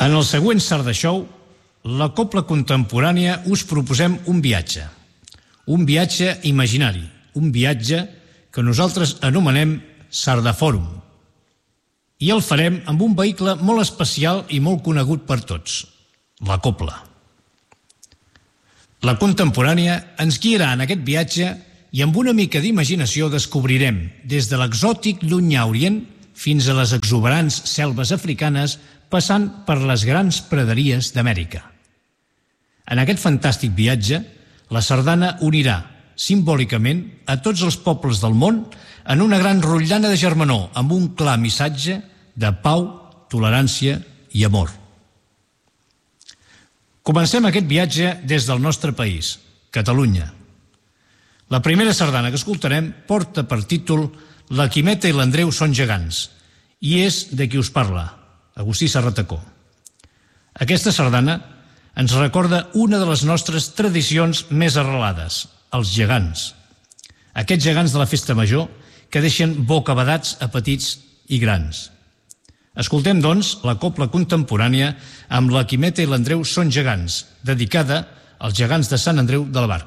En el següent Sarda Show, la Cobla Contemporània us proposem un viatge imaginari, un viatge que nosaltres anomenem Sardafòrum. I el farem amb un vehicle molt especial i molt conegut per tots, la Cobla. La Contemporània ens guiarà en aquest viatge i amb una mica d'imaginació descobrirem des de l'exòtic llunyà Orient fins a les exuberants selves africanes, passant per les grans praderies d'Amèrica. En aquest fantàstic viatge, la sardana unirà simbòlicament a tots els pobles del món en una gran rotllana de germanor amb un clar missatge de pau, tolerància i amor. Comencem aquest viatge des del nostre país, Catalunya. La primera sardana que escoltarem porta per títol La Quimeta i l'Andreu són gegants i és de qui us parla, Agustí Serratacó. Aquesta sardana ens recorda una de les nostres tradicions més arrelades, els gegants. Aquests gegants de la festa major que deixen bocabadats a petits i grans. Escoltem, doncs, la Cobla Contemporània amb La Quimeta i l'Andreu són gegants, dedicada als gegants de Sant Andreu de la Barca.